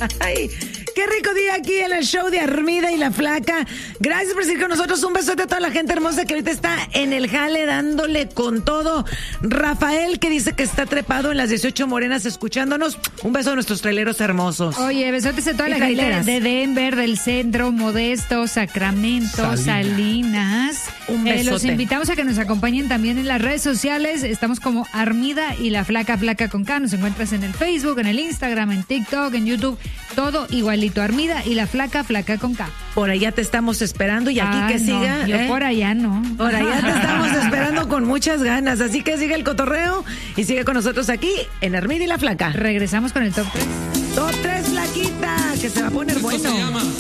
Ay, qué rico día aquí en el show de Armida y la Flaca. Gracias por seguir con nosotros. Un besote a toda la gente hermosa que ahorita está en el jale dándole con todo. Rafael, que dice que está trepado en las 18 Morenas escuchándonos. Un beso a nuestros traileros hermosos. Oye, besotes a toda la gente de Denver, del centro, Modesto, Sacramento, Salinas. Un besote. Los invitamos a que nos acompañen también en las redes sociales. Estamos como Armida y la Flaca, Flaca con K. Nos encuentras en el Facebook, en el Instagram, en TikTok, en YouTube. Todo igualito. Armida y la Flaca, Flaca con K. Por allá te estamos esperando y aquí que no, siga. Yo por allá no. Por allá te estamos esperando con muchas ganas. Así que sigue el cotorreo y sigue con nosotros aquí en Armida y la Flaca. Regresamos con el top 3. Top 3, Flaquita, que se va a poner bueno.